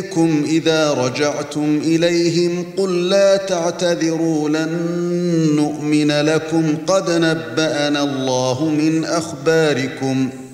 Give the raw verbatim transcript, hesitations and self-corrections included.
كُمْ إِذَا رَجَعْتُمْ إِلَيْهِمْ قُل لَّا تَعْتَذِرُوا لَن نُّؤْمِنَ لَكُمْ قَدْ نَبَّأَنَا اللَّهُ مِنْ أَخْبَارِكُمْ